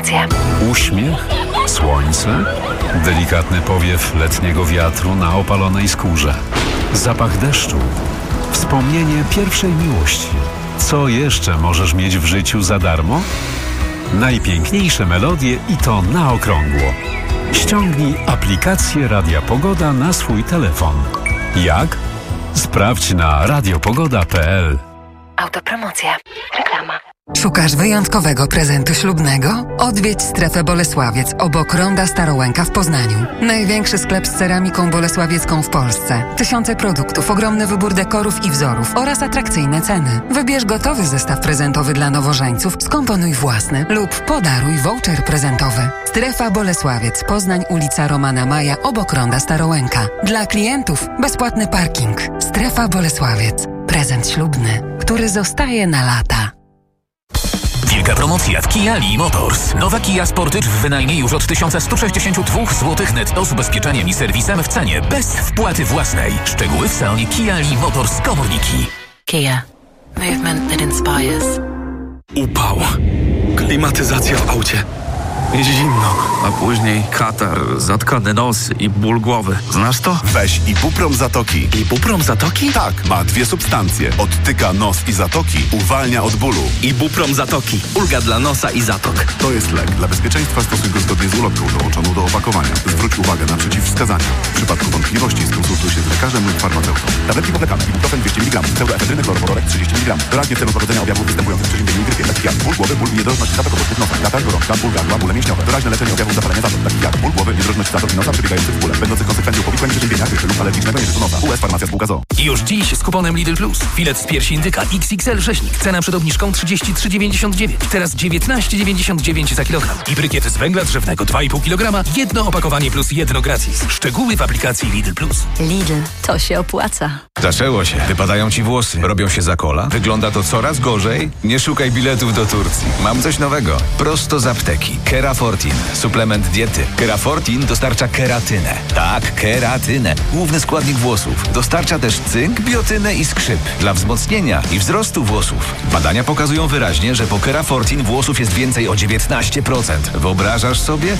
Autopromocje. Uśmiech, słońce, delikatny powiew letniego wiatru na opalonej skórze, zapach deszczu, wspomnienie pierwszej miłości. Co jeszcze możesz mieć w życiu za darmo? Najpiękniejsze melodie i to na okrągło. Ściągnij aplikację Radia Pogoda na swój telefon. Jak? Sprawdź na radiopogoda.pl. Autopromocja. Reklama. Szukasz wyjątkowego prezentu ślubnego? Odwiedź Strefę Bolesławiec obok Ronda Starołęka w Poznaniu. Największy sklep z ceramiką bolesławiecką w Polsce. Tysiące produktów, ogromny wybór dekorów i wzorów oraz atrakcyjne ceny. Wybierz gotowy zestaw prezentowy dla nowożeńców, skomponuj własny lub podaruj voucher prezentowy. Strefa Bolesławiec, Poznań, ulica Romana Maja obok Ronda Starołęka. Dla klientów bezpłatny parking. Strefa Bolesławiec. Prezent ślubny, który zostaje na lata. Wielka promocja w Kia Lee Motors. Nowa Kia Sportage w wynajmie już od 1162 zł netto z ubezpieczeniem i serwisem w cenie bez wpłaty własnej. Szczegóły w salonie Kia Lee Motors Komorniki. Kia. Movement that inspires. Upał. Klimatyzacja w aucie. Zimno, a później katar, zatkany nos i ból głowy. Znasz to? Weź Ibuprom Zatoki. Ibuprom Zatoki? Tak, ma 2 substancje. Odtyka nos i zatoki, uwalnia od bólu. Ibuprom Zatoki. Ulga dla nosa i zatok. To jest lek. Dla bezpieczeństwa stosuj go zgodnie z ulotką dołączoną do opakowania. Zwróć uwagę na przeciwwskazania. W przypadku wątpliwości skonsultuj się z lekarzem lub farmaceutą. Tabletki powlekane. Ibuprofen 200 mg. Pseudoefedryny chlorowodorek 30 mg. Doradnie w celu powodzenia objawów występujących w przeziębieniu i grypie. Takich jak ból głowy, ból i niedrożność zatok obok nosa. Katar, gorączka, ból gardła, bóle mięśniowe. Doraźne leczenie objawów zapalenia zatok. Takich jak ból głowy, niedrożność zatok i nosa przebiegających w bóle. Będących konsekwencją powikłań przeziębienia, grypy lub alergicznego nieżytu nosa. US Farmacja Spółka ZOO. Już dziś z kuponem Lidl Plus. Filet z piersi indyka XXL rzeźnik. Cena przed obniżką 33,99. Teraz 19,99 za kilogram. I brykiet z węgla drzewnego 2,5 kg. Jedno opakowanie plus jedno gratis. Szczegóły w aplikacji Lidl Plus. Lidl, to się opłaca. Zaczęło się. Wypadają ci włosy. Robią się za kola. Wygląda to coraz gorzej. Nie szukaj biletów do Turcji. Mam coś nowego. Prosto z apteki. Kerafortin. Suplement diety. Kerafortin dostarcza keratynę. Tak, keratynę. Główny składnik włosów. Dostarcza też cynk, biotynę i skrzyp. Dla wzmocnienia i wzrostu włosów. Badania pokazują wyraźnie, że po Kerafortin włosów jest więcej o 19%. Wyobrażasz sobie?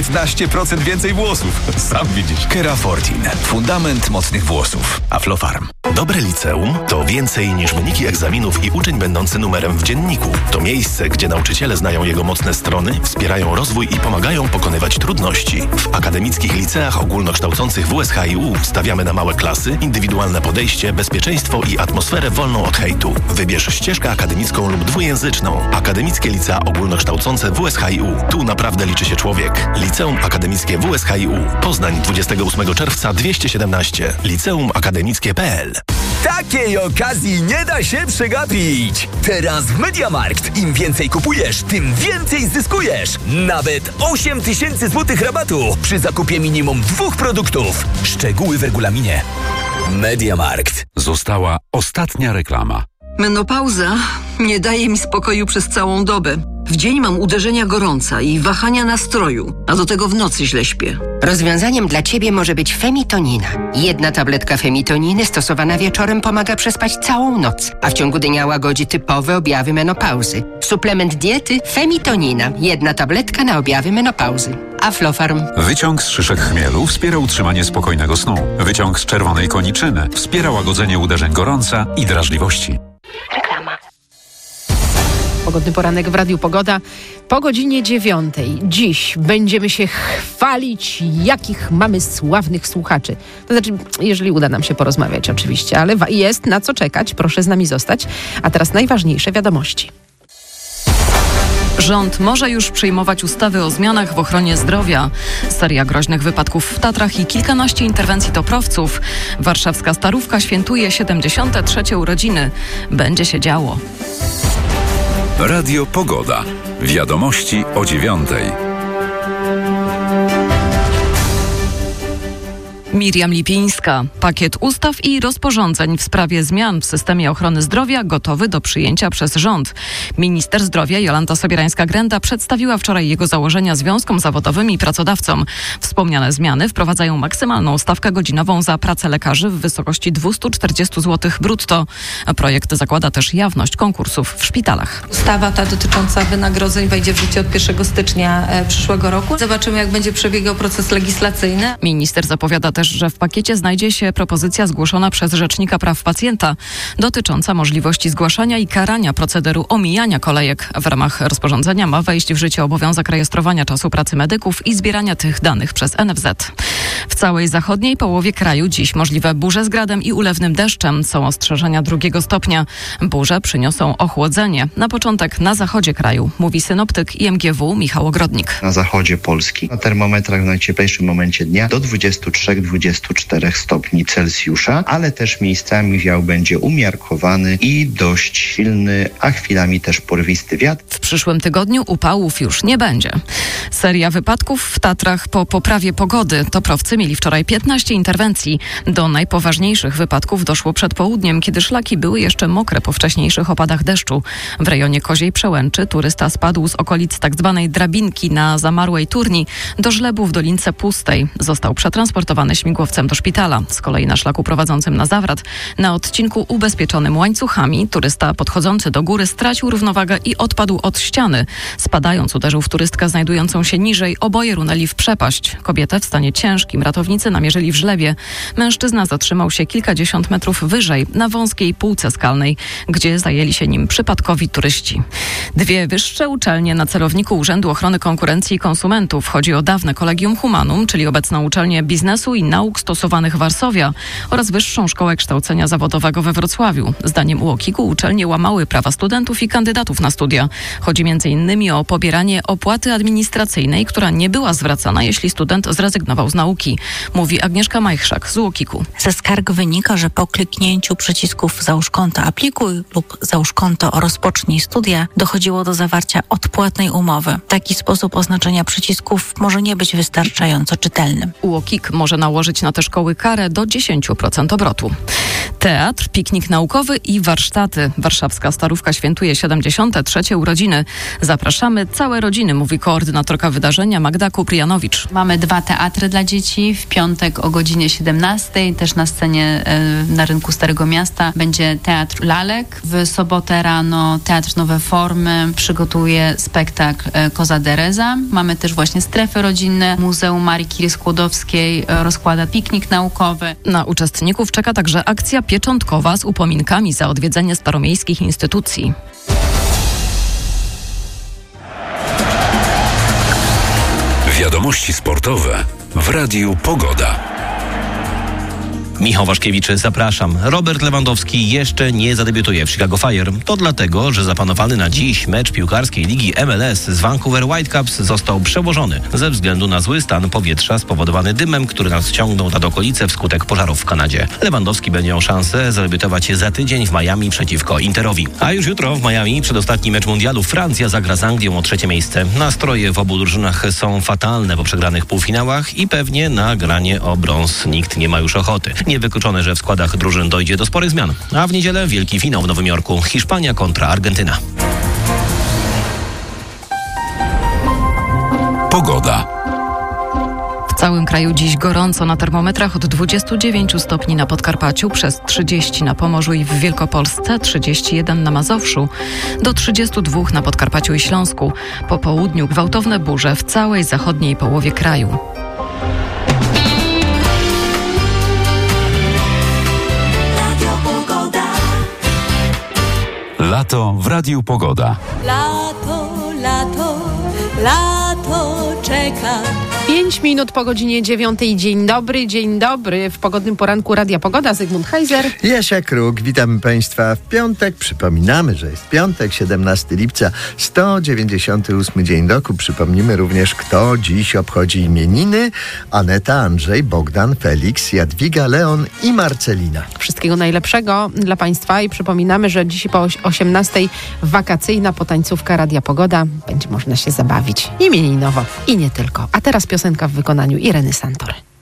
19% więcej włosów. Sam widzisz. Kerafortin. Fundament mocnych włosów. Aflofarm. Dobre liceum to więcej niż wyniki egzaminów i uczeń będący numerem w dzienniku. To miejsce, gdzie nauczyciele znają jego mocne strony, wspierają rozwój i pomagają pokonywać trudności. W akademickich liceach ogólnokształcących WSHiU stawiamy na małe klasy, indywidualne podejście, bezpieczeństwo i atmosferę wolną od hejtu. Wybierz ścieżkę akademicką lub dwujęzyczną. Akademickie licea ogólnokształcące WSHiU. Tu naprawdę liczy się człowiek. Liceum Akademickie WSHiU. Poznań 28 czerwca 217. liceumakademickie.pl. Takiej okazji nie da się przegapić! Teraz w MediaMarkt im więcej kupujesz, tym więcej zyskujesz! Nawet 8000 zł rabatu przy zakupie minimum 2 produktów. Szczegóły w regulaminie. MediaMarkt. Została ostatnia reklama. Menopauza nie daje mi spokoju przez całą dobę. W dzień mam uderzenia gorąca i wahania nastroju, a do tego w nocy źle śpię. Rozwiązaniem dla Ciebie może być femitonina. 1 tabletka femitoniny stosowana wieczorem pomaga przespać całą noc, a w ciągu dnia łagodzi typowe objawy menopauzy. Suplement diety femitonina. 1 tabletka na objawy menopauzy. Aflofarm. Wyciąg z szyszek chmielu wspiera utrzymanie spokojnego snu. Wyciąg z czerwonej koniczyny wspiera łagodzenie uderzeń gorąca i drażliwości. Reklama. Pogodny poranek w Radiu Pogoda po godzinie 9. Dziś będziemy się chwalić, jakich mamy sławnych słuchaczy. To znaczy, jeżeli uda nam się porozmawiać oczywiście, ale jest na co czekać. Proszę z nami zostać. A teraz najważniejsze wiadomości. Rząd może już przyjmować ustawy o zmianach w ochronie zdrowia. Seria groźnych wypadków w Tatrach i kilkanaście interwencji toprowców. Warszawska Starówka świętuje 73. urodziny. Będzie się działo. Radio Pogoda. Wiadomości o 9. Miriam Lipińska. Pakiet ustaw i rozporządzeń w sprawie zmian w systemie ochrony zdrowia gotowy do przyjęcia przez rząd. Minister zdrowia Jolanta Sobierańska-Grenda przedstawiła wczoraj jego założenia związkom zawodowym i pracodawcom. Wspomniane zmiany wprowadzają maksymalną stawkę godzinową za pracę lekarzy w wysokości 240 zł brutto. Projekt zakłada też jawność konkursów w szpitalach. Ustawa ta dotycząca wynagrodzeń wejdzie w życie od 1 stycznia przyszłego roku. Zobaczymy, jak będzie przebiegał proces legislacyjny. Minister zapowiada też, że w pakiecie znajdzie się propozycja zgłoszona przez Rzecznika Praw Pacjenta dotycząca możliwości zgłaszania i karania procederu omijania kolejek. W ramach rozporządzenia ma wejść w życie obowiązek rejestrowania czasu pracy medyków i zbierania tych danych przez NFZ. W całej zachodniej połowie kraju dziś możliwe burze z gradem i ulewnym deszczem. Są ostrzeżenia 2 stopnia. Burze przyniosą ochłodzenie. Na początek na zachodzie kraju, mówi synoptyk IMGW Michał Ogrodnik. Na zachodzie Polski na termometrach w najcieplejszym momencie dnia do 23-24 stopni Celsjusza, ale też miejscami wiał będzie umiarkowany i dość silny, a chwilami też porwisty wiatr. W przyszłym tygodniu upałów już nie będzie. Seria wypadków w Tatrach po poprawie pogody. Toprowcy mieli wczoraj 15 interwencji. Do najpoważniejszych wypadków doszło przed południem, kiedy szlaki były jeszcze mokre po wcześniejszych opadach deszczu. W rejonie Koziej Przełęczy turysta spadł z okolic tzw. drabinki na zamarłej turni do żlebu w Dolince Pustej. Został przetransportowany śmigłowcem do szpitala. Z kolei na szlaku prowadzącym na Zawrat, na odcinku ubezpieczonym łańcuchami, turysta podchodzący do góry stracił równowagę i odpadł od ściany. Spadając uderzył w turystkę znajdującą się niżej. Oboje runęli w przepaść. Kobietę w stanie ciężkim ratownicy namierzyli w żlebie. Mężczyzna zatrzymał się kilkadziesiąt metrów wyżej, na wąskiej półce skalnej, gdzie zajęli się nim przypadkowi turyści. 2 wyższe uczelnie na celowniku Urzędu Ochrony Konkurencji i Konsumentów. Chodzi o dawne Collegium Humanum, czyli obecną Uczelnię Biznesu i Nauk Stosowanych Warszawia oraz Wyższą Szkołę Kształcenia Zawodowego we Wrocławiu. Zdaniem UOKiK-u uczelnie łamały prawa studentów i kandydatów na studia. Chodzi m.in. o pobieranie opłaty administracyjnej, która nie była zwracana, jeśli student zrezygnował z nauki, mówi Agnieszka Majchrzak z UOKiK-u. Ze skarg wynika, że po kliknięciu przycisków załóż konto aplikuj lub załóż konto rozpocznij studia dochodziło do zawarcia odpłatnej umowy. Taki sposób oznaczenia przycisków może nie być wystarczająco czytelny. UOKiK może nałożyć na te szkoły karę do 10% obrotu. Teatr, piknik naukowy i warsztaty. Warszawska Starówka świętuje 73. urodziny. Zapraszamy całe rodziny, mówi koordynatorka wydarzenia Magda Kuprijanowicz. Mamy 2 teatry dla dzieci. W piątek o godzinie 17 też na scenie na rynku Starego Miasta będzie Teatr Lalek. W sobotę rano Teatr Nowe Formy przygotuje spektakl Koza Dereza. Mamy też właśnie strefy rodzinne. Muzeum Marii Curie Skłodowskiej rozkłada piknik naukowy. Na uczestników czeka także akcja pieczątkowa z upominkami za odwiedzenie staromiejskich instytucji. Wiadomości sportowe w Radiu Pogoda. Michał Waszkiewicz, zapraszam. Robert Lewandowski jeszcze nie zadebiutuje w Chicago Fire. To dlatego, że zaplanowany na dziś mecz piłkarskiej ligi MLS z Vancouver Whitecaps został przełożony ze względu na zły stan powietrza spowodowany dymem, który nas ściągnął nad okolice wskutek pożarów w Kanadzie. Lewandowski będzie miał szansę zadebiutować za tydzień w Miami przeciwko Interowi. A już jutro w Miami przedostatni mecz mundialu Francja zagra z Anglią o 3. miejsce. Nastroje w obu drużynach są fatalne po przegranych półfinałach i pewnie na granie o brąz nikt nie ma już ochoty. Niewykluczone, że w składach drużyn dojdzie do sporych zmian. A w niedzielę wielki finał w Nowym Jorku. Hiszpania kontra Argentyna. Pogoda. W całym kraju dziś gorąco na termometrach od 29 stopni na Podkarpaciu, przez 30 na Pomorzu i w Wielkopolsce, 31 na Mazowszu, do 32 na Podkarpaciu i Śląsku. Po południu gwałtowne burze w całej zachodniej połowie kraju. Lato w Radiu Pogoda. Lato, lato, lato czeka. 5 minut po godzinie 9. Dzień dobry. W pogodnym poranku Radia Pogoda. Zygmunt Heiser. Jasia Kruk. Witamy Państwa w piątek. Przypominamy, że jest piątek, 17 lipca, 198 dzień roku. Przypomnimy również, kto dziś obchodzi imieniny. Aneta, Andrzej, Bogdan, Felix, Jadwiga, Leon i Marcelina. Wszystkiego najlepszego dla Państwa i przypominamy, że dziś po 18 wakacyjna potańcówka Radia Pogoda. Będzie można się zabawić imieninowo i nie tylko. A teraz piosenka w wykonaniu Ireny Santory.